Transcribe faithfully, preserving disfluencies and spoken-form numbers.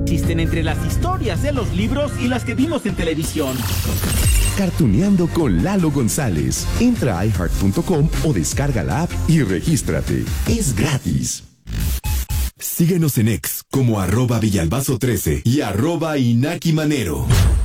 existen entre las historias de los libros y las que vimos en televisión. Cartuneando con Lalo González. Entra a i heart punto com o descarga la app y regístrate. Es gratis. Síguenos en X como arroba Villalbazo trece y arroba Inaki Manero.